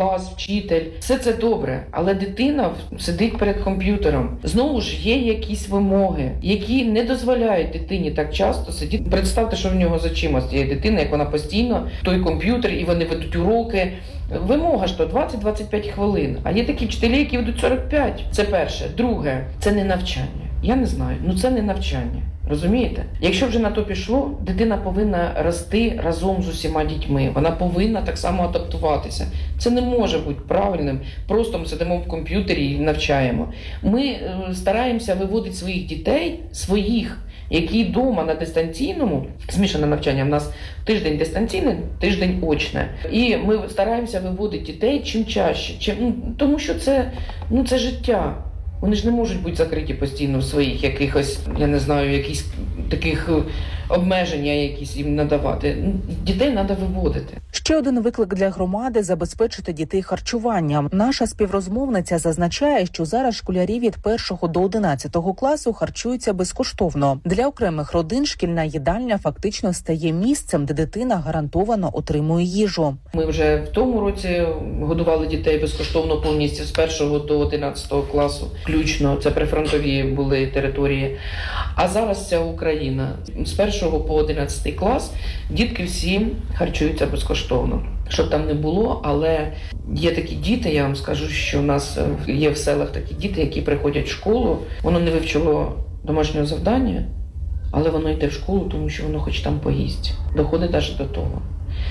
клас, вчитель. Все це добре, але дитина сидить перед комп'ютером. Знову ж є якісь вимоги, які не дозволяють дитині так часто сидіти. Представте, що в нього за чимось цієї дитини, як вона постійно, той комп'ютер, і вони ведуть уроки. Вимога ж то 20-25 хвилин, а є такі вчителі, які ведуть 45. Це перше. Друге, це не навчання. Я не знаю, це не навчання. Розумієте? Якщо вже на то пішло, дитина повинна рости разом з усіма дітьми. Вона повинна так само адаптуватися. Це не може бути правильним. Просто ми сидимо в комп'ютері і навчаємо. Ми стараємося виводити своїх дітей, які вдома на дистанційному, змішане навчання, в нас тиждень дистанційне, тиждень очне. І ми стараємося виводити дітей чим чаще. Тому що це життя. Вони ж не можуть бути закриті постійно в своїх якихось, я не знаю, якісь таких обмеження якісь їм надавати. Дітей треба виводити. Ще один виклик для громади – забезпечити дітей харчуванням. Наша співрозмовниця зазначає, що зараз школярі від 1 до 11 класу харчуються безкоштовно. Для окремих родин шкільна їдальня фактично стає місцем, де дитина гарантовано отримує їжу. Ми вже в тому році годували дітей безкоштовно повністю з 1 до 11 класу. Включно, це прифронтові були території. А зараз вся Україна. З 1 по 11 клас дітки всі харчуються безкоштовно. Щоб там не було, але є такі діти, я вам скажу, що у нас є в селах такі діти, які приходять в школу, воно не вивчило домашнього завдання, але воно йде в школу, тому що воно хоч там поїсть. Доходить навіть до того.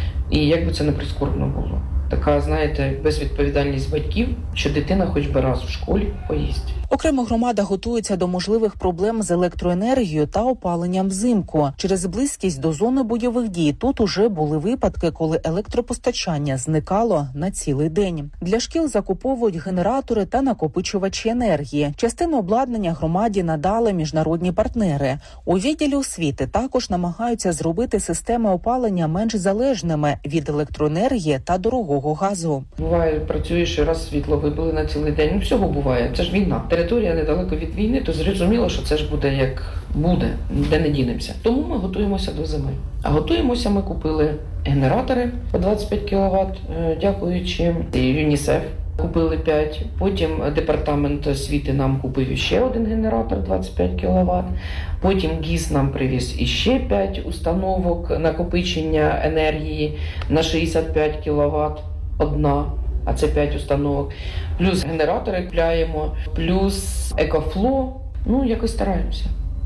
І як би це не прискорбно було. Така, знаєте, безвідповідальність батьків, що дитина хоч би раз в школі поїсть. Окремо громада готується до можливих проблем з електроенергією та опаленням взимку. Через близькість до зони бойових дій тут уже були випадки, коли електропостачання зникало на цілий день. Для шкіл закуповують генератори та накопичувачі енергії. Частину обладнання громаді надали міжнародні партнери. У відділі освіти також намагаються зробити системи опалення менш залежними від електроенергії та дорогого газу. Буває, працюєш і раз світло вибили на цілий день. Всього буває. Це ж війна. Територія недалеко від війни, то зрозуміло, що це ж буде як буде, де не дінемося. Тому ми готуємося до зими. А готуємося, ми купили генератори по 25 кВт, дякуючи ЮНІСЕФ. Купили 5, потім департамент освіти нам купив ще один генератор 25 кВт, потім ГІС нам привіз іще 5 установок накопичення енергії на 65 кВт, одна. А це 5 установок. Плюс генератори купляємо, плюс екофло. Якось стараємося.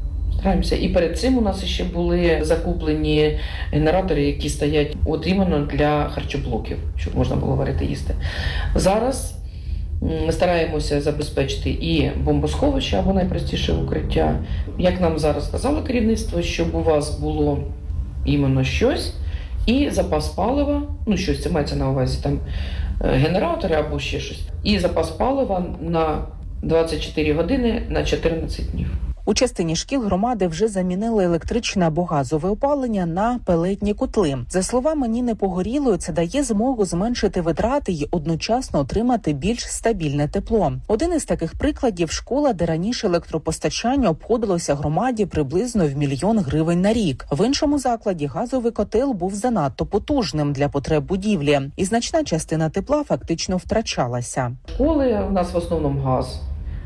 І перед цим у нас ще були закуплені генератори, які стоять іменно для харчоблоків, щоб можна було варити їсти. Зараз ми стараємося забезпечити і бомбосховище, або найпростіше укриття. Як нам зараз сказало керівництво, щоб у вас було іменно щось, і запас палива, щось, це мається на увазі, там генератори або ще щось, і запас палива на 24 години на 14 днів. У частині шкіл громади вже замінили електричне або газове опалення на пелетні котли. За словами Ніни Погорілої, це дає змогу зменшити витрати й одночасно отримати більш стабільне тепло. Один із таких прикладів – школа, де раніше електропостачання обходилося громаді приблизно в 1 мільйон гривень на рік. В іншому закладі газовий котел був занадто потужним для потреб будівлі, і значна частина тепла фактично втрачалася. Школи у нас в основному газ.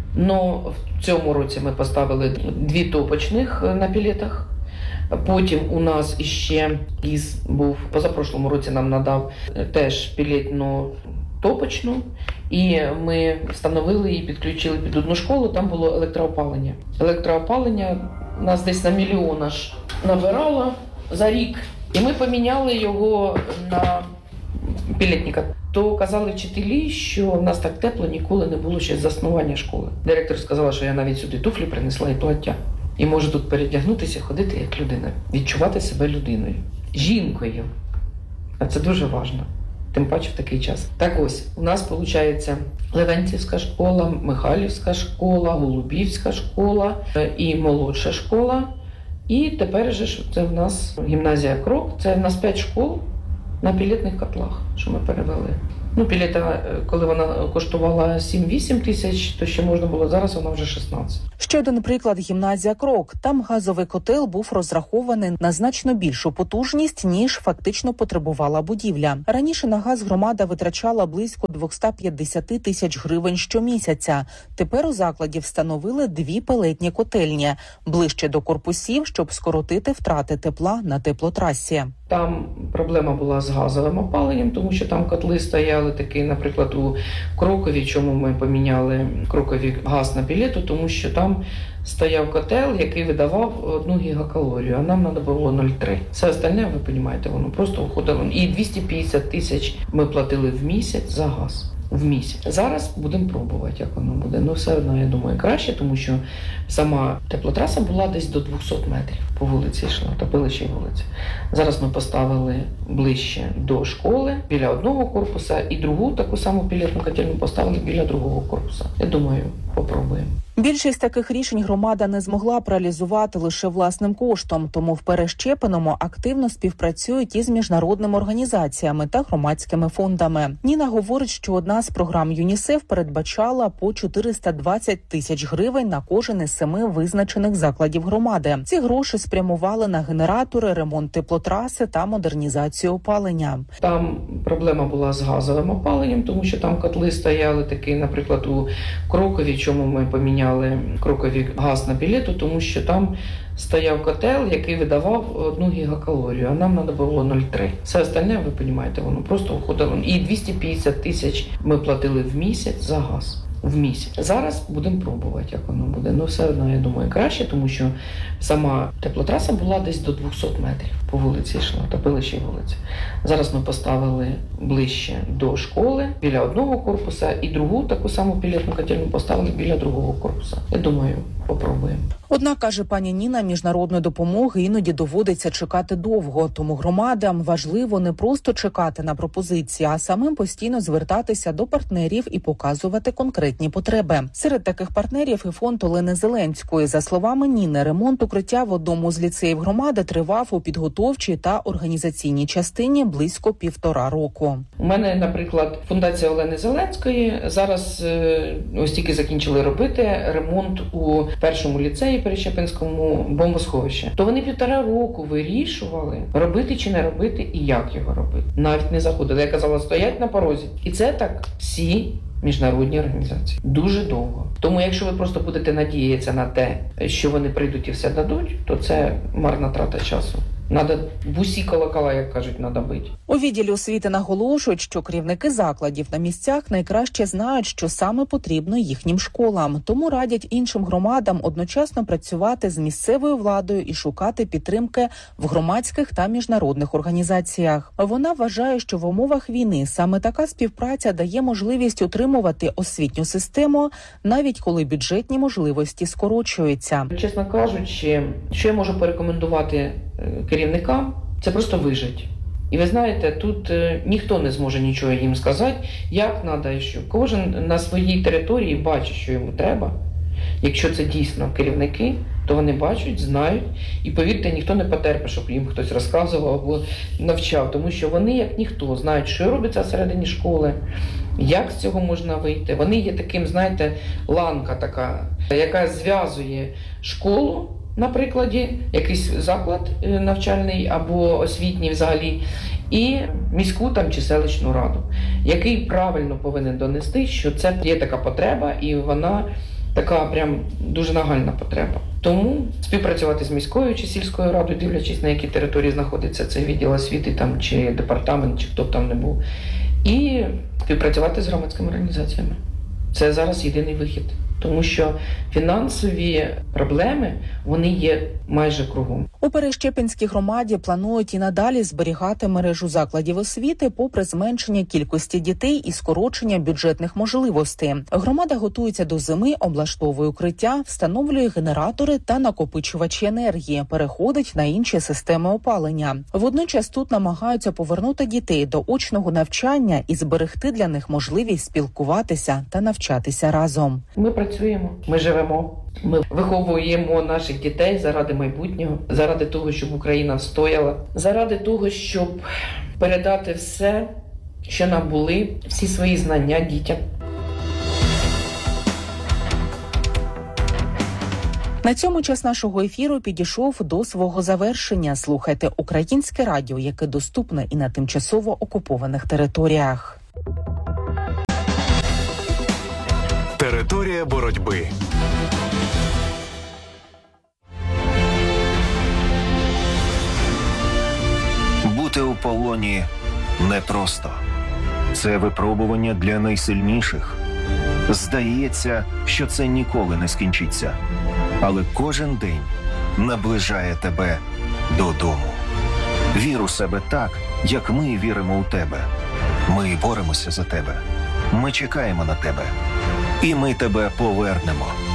В цьому році ми поставили 2 топочних на пілетах. Потім у нас іще ГІС був, позапрошлому році нам надав теж пілетну топочну. І ми встановили і підключили під одну школу, там було електроопалення. Електроопалення нас десь на 1 мільйон аж набирало за рік. І ми поміняли його на пілетника. То казали вчителі, що в нас так тепло ніколи не було ще з заснування школи. Директор сказала, що я навіть сюди туфлі принесла і плаття. І можу тут передягнутися, ходити як людина, відчувати себе людиною, жінкою. А це дуже важливо, тим паче в такий час. Так ось, у нас виходить Левентівська школа, Михайлівська школа, Голубівська школа і молодша школа. І тепер же це в нас гімназія Крок, це в нас 5 школ на пілетних котлах, що ми перевели. Пілета, коли вона коштувала 7-8 тисяч, то ще можна було, зараз вона вже 16. Ще один приклад – гімназія «Крок». Там газовий котел був розрахований на значно більшу потужність, ніж фактично потребувала будівля. Раніше на газ громада витрачала близько 250 тисяч гривень щомісяця. Тепер у закладі встановили 2 пелетні котельні ближче до корпусів, щоб скоротити втрати тепла на теплотрасі. Там проблема була з газовим опаленням, тому що там котли стояли такі, наприклад, у Крокові, чому ми поміняли Крокові газ на пілету, тому що там стояв котел, який видавав 1 гігакалорію, а нам треба було 0,3. Все остальне, ви розумієте, воно просто виходило. І 250 тисяч ми платили в місяць за газ. В місяць. Зараз будемо пробувати, як воно буде. Все одно, я думаю, краще, тому що сама теплотраса була десь до 200 метрів по вулиці йшла, топили ще й вулиці. Зараз ми поставили ближче до школи, біля одного корпуса, і другу таку саму пілетну котельну поставили біля другого корпуса. Я думаю, попробуємо. Більшість таких рішень громада не змогла б реалізувати лише власним коштом, тому в Перещепиному активно співпрацюють із міжнародними організаціями та громадськими фондами. Ніна говорить, що одна з програм ЮНІСЕФ передбачала по 420 тисяч гривень на кожен із 7 визначених закладів громади. Ці гроші спрямували на генератори, ремонт теплотраси та модернізацію опалення. Там проблема була з газовим опаленням, тому що там котли стояли такі, наприклад, у Крокові, чому ми поміняли Крокові газ на пілету, тому що там стояв котел, який видавав 1 гігакалорію, а нам треба було 0,3. Все остальне, ви розумієте, воно просто виходило. І 250 тисяч ми платили в місяць за газ. В місяць. Зараз будемо пробувати, як воно буде. Все одно, я думаю, краще, тому що сама теплотраса була десь до 200 метрів по вулиці йшла, топили ще й вулиці. Зараз ми поставили ближче до школи, біля одного корпуса, і другу таку саму пілетну котельну поставили біля другого корпуса. Я думаю, попробуємо. Однак, каже пані Ніна, міжнародної допомоги іноді доводиться чекати довго, тому громадам важливо не просто чекати на пропозиції, а самим постійно звертатися до партнерів і показувати конкретні потреби. Серед таких партнерів і фонд Олени Зеленської. За словами Ніни, ремонт укриття в одному з ліцеїв громади тривав у підготовчій та організаційній частині близько 1,5 року. У мене, наприклад, фундація Олени Зеленської зараз ось тільки закінчили робити ремонт у першому ліцеї Перещепинському бомбосховищі. То вони 1,5 року вирішували, робити чи не робити і як його робити. Навіть не заходили. Я казала, стоять на порозі. І це так всі міжнародні організації. Дуже довго. Тому якщо ви просто будете надіятися на те, що вони прийдуть і все дадуть, то це марна трата часу. Надо в усі колокола, як кажуть, надо бити. У відділі освіти наголошують, що керівники закладів на місцях найкраще знають, що саме потрібно їхнім школам. Тому радять іншим громадам одночасно працювати з місцевою владою і шукати підтримки в громадських та міжнародних організаціях. Вона вважає, що в умовах війни саме така співпраця дає можливість утримувати освітню систему, навіть коли бюджетні можливості скорочуються. Чесно кажучи, що я можу порекомендувати керівникам, це просто вижити. І ви знаєте, тут ніхто не зможе нічого їм сказати, як треба і що. Кожен на своїй території бачить, що йому треба. Якщо це дійсно керівники, то вони бачать, знають. І повірте, ніхто не потерпить, щоб їм хтось розказував або навчав. Тому що вони, як ніхто, знають, що робиться всередині школи, як з цього можна вийти. Вони є таким, знаєте, ланка така, яка зв'язує школу, на прикладі, якийсь заклад навчальний або освітній взагалі, і міську там чи селищну раду, який правильно повинен донести, що це є така потреба, і вона така прям дуже нагальна потреба. Тому співпрацювати з міською чи сільською радою, дивлячись, на якій території знаходиться цей відділ освіти там, чи департамент, чи хто б там не був, і співпрацювати з громадськими організаціями. Це зараз єдиний вихід. Тому що фінансові проблеми, вони є майже кругом. У Перещепинській громаді планують і надалі зберігати мережу закладів освіти попри зменшення кількості дітей і скорочення бюджетних можливостей. Громада готується до зими, облаштовує укриття, встановлює генератори та накопичувачі енергії, переходить на інші системи опалення. Водночас тут намагаються повернути дітей до очного навчання і зберегти для них можливість спілкуватися та навчатися разом. Ми працюємо, ми живемо. Ми виховуємо наших дітей заради майбутнього, заради того, щоб Україна встояла, заради того, щоб передати все, що набули всі свої знання дітям. На цьому час нашого ефіру підійшов до свого завершення. Слухайте Українське радіо, яке доступне і на тимчасово окупованих територіях. Територія боротьби. Бути у полоні непросто. Це випробування для найсильніших. Здається, що це ніколи не скінчиться. Але кожен день наближає тебе додому. Вір у себе так, як ми віримо у тебе. Ми боремося за тебе. Ми чекаємо на тебе. І ми тебе повернемо.